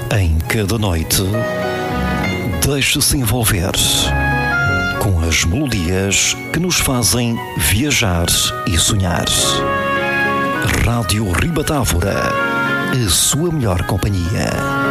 Em cada noite, deixe-se envolver com as melodias que nos fazem viajar e sonhar. Rádio Ribatávora, a sua melhor companhia.